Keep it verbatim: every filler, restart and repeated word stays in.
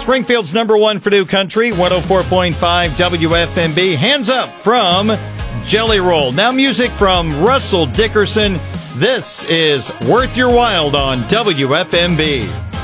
Springfield's number one for new country, one oh four point five W F M B. Hands Up from Jelly Roll. Now music from Russell Dickerson. This is Worth Your While on W F M B.